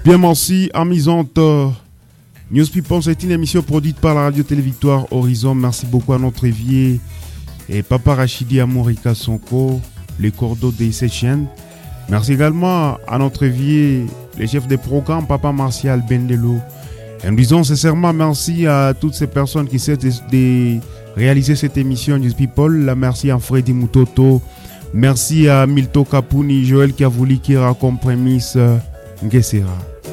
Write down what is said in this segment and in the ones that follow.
Bien, merci, amusante. News People, c'est une émission produite par la radio-télévictoire Horizon. Merci beaucoup à notre évier et Papa Rachidi Amourika Sonko, les cordeaux de cette chaîne. Merci également à notre évier, les chefs des programmes, Papa Martial Bendelo. Et nous disons sincèrement merci à toutes ces personnes qui essaient de réaliser cette émission News People. Merci à Freddy Mutoto. Merci à Milto Kapuni, Joël Kavouli qui a comme prémisse Ngesera.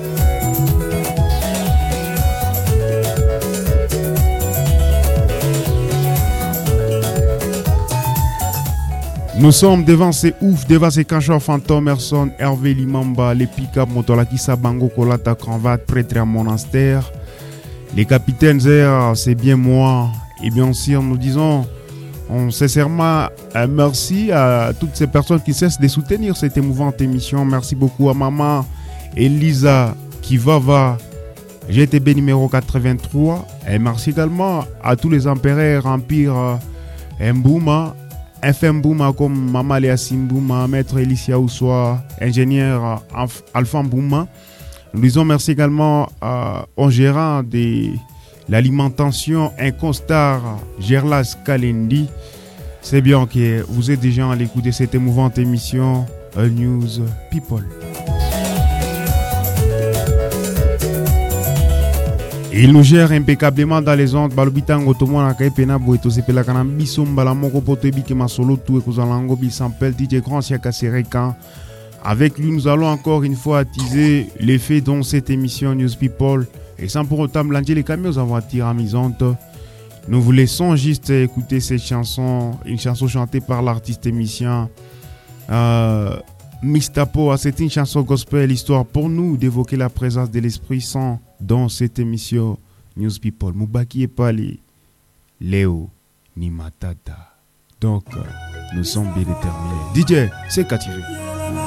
Nous sommes devant ces ouf, devant ces cacheurs fantômes, Erson, Hervé Limamba, les pick-up, Motolakisa, Bango, Kolata, Cranvat, prêtre à monastère. Les capitaines airs, c'est bien moi. Et bien sûr, nous disons sincèrement merci à toutes ces personnes qui cessent de soutenir cette émouvante émission. Merci beaucoup à maman Elisa Kivava, GTB numéro 83. Et merci également à tous les empereurs, Empire, Mbouma, FM Bouma comme Mama Léa Simbouma, Maître Elicia Oussoa, ingénieur Alpha Bouma. Nous disons merci également au gérant de l'alimentation Inconstar, Gerlas Kalendi. C'est bien que vous êtes déjà à l'écoute de cette émouvante émission News People. Il nous gère impeccablement dans les ondes. Balobitango to mona kai pena boeto sepela kana bisomba la moko potebi ke masolo tout et kozalango bisampel DJ Grand Siaka Serekan. Avec lui, nous allons encore une fois attiser l'effet dans cette émission News People. Et sans pour autant blanger les camions en voiture amusante. Nous vous laissons juste écouter cette chanson, une chanson chantée par l'artiste émission Mistapo. C'est une chanson gospel, histoire pour nous d'évoquer la présence de l'Esprit Saint dans cette émission News People. Moubaki et Pali, Léo, ni Matata. Donc, nous sommes bien déterminés. DJ, c'est captivé.